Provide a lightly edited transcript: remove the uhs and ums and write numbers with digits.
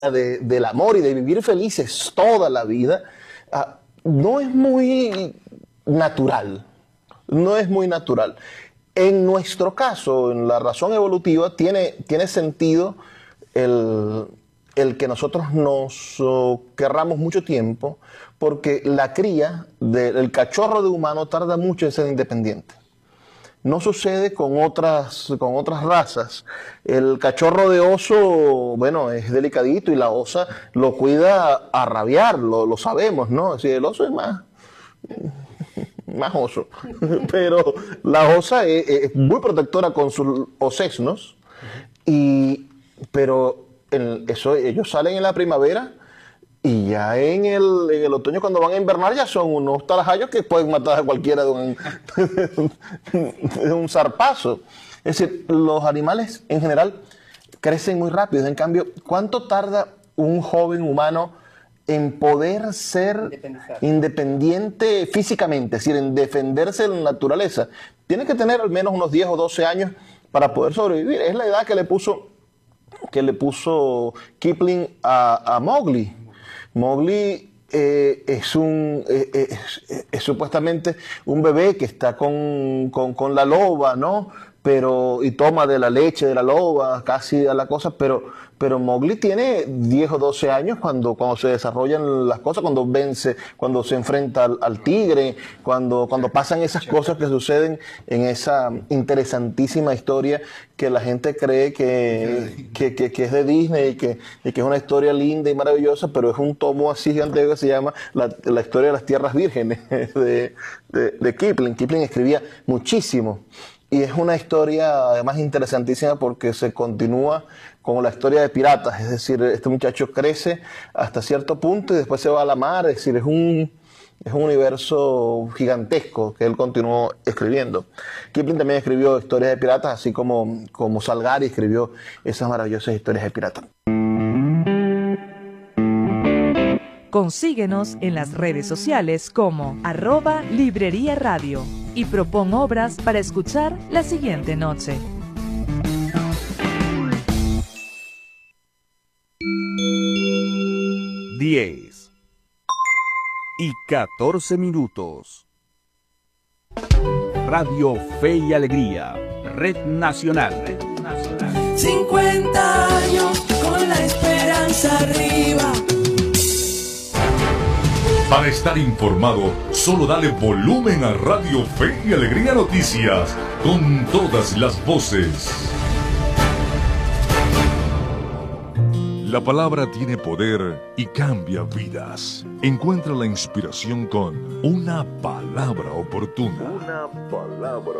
del amor y de vivir felices toda la vida, no es muy natural. No es muy natural. En nuestro caso, en la razón evolutiva, tiene sentido el que nosotros nos querramos mucho tiempo, porque la cría del cachorro de humano tarda mucho en ser independiente. No sucede con otras razas. El cachorro de oso, bueno, es delicadito y la osa lo cuida a rabiar, lo sabemos, ¿no? Es decir, el oso es más oso, pero la osa es muy protectora con sus osesnos, pero ellos salen en la primavera y ya en el otoño, cuando van a invernar, ya son unos tarajayos que pueden matar a cualquiera de un zarpazo. Es decir, los animales en general crecen muy rápido. En cambio, ¿cuánto tarda un joven humano en poder ser independiente físicamente? Es decir, en defenderse de la naturaleza. Tiene que tener al menos unos 10 o 12 años para poder sobrevivir. Es la edad que le puso Kipling a Mowgli. Mowgli es supuestamente un bebé que está con la loba, ¿no? Y toma de la leche de la loba, casi a la cosa, pero Mowgli tiene 10 o 12 años cuando se desarrollan las cosas, cuando se enfrenta al tigre, cuando pasan esas cosas que suceden en esa interesantísima historia que la gente cree que es de Disney y que es una historia linda y maravillosa, pero es un tomo así gigante que se llama la historia de las tierras vírgenes de Kipling. Kipling escribía muchísimo. Y es una historia además interesantísima porque se continúa con la historia de piratas. Es decir, este muchacho crece hasta cierto punto y después se va a la mar. Es decir, es un universo gigantesco que él continuó escribiendo. Kipling también escribió historias de piratas, así como Salgari escribió esas maravillosas historias de piratas. Consíguenos en las redes sociales como @Librería Radio y propon obras para escuchar la siguiente noche. Diez y 14 minutos. Radio Fe y Alegría, Red Nacional. 50 años con la esperanza arriba. Para estar informado, solo dale volumen a Radio Fe y Alegría Noticias, con todas las voces. La palabra tiene poder y cambia vidas. Encuentra la inspiración con una palabra oportuna. Una palabra